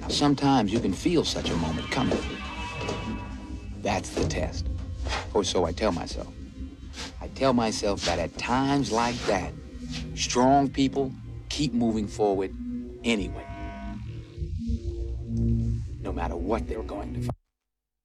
Sometimes you can feel such a moment coming. That's the test. Or so I tell myself. I tell myself that at times like that, strong people keep moving forward anyway, no matter what they're going to find.